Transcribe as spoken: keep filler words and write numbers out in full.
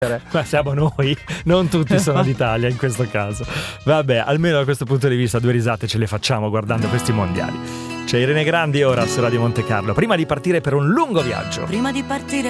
Ma siamo noi, non tutti sono d'Italia in questo caso. Vabbè, almeno da questo punto di vista due risate ce le facciamo guardando questi mondiali. C'è Irene Grandi ora su Radio Monte Carlo, prima di partire per un lungo viaggio. Prima di partire